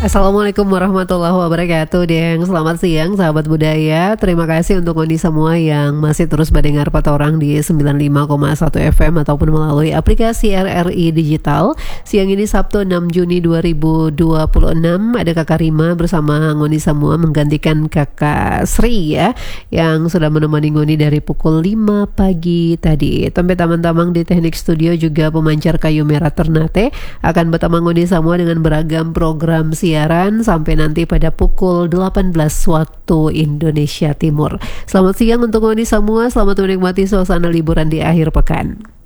Assalamualaikum warahmatullahi wabarakatuh. Deng, selamat siang sahabat budaya. Terima kasih untuk Uni semua yang masih terus mendengar Patorang di 95,1 FM ataupun melalui aplikasi RRI Digital. Siang ini Sabtu 6 Juni 2026 ada Kakak Rima bersama Ngoni semua menggantikan Kakak Sri ya, yang sudah menemani Ngoni dari pukul 5 pagi tadi. Tempe tamang-tamang di teknik studio juga pemancar kayu merah Ternate akan bertemu Ngoni semua dengan beragam program siaran sampai nanti pada pukul 18 waktu Indonesia Timur. Selamat siang untuk Ngoni semua, selamat menikmati suasana liburan di akhir pekan.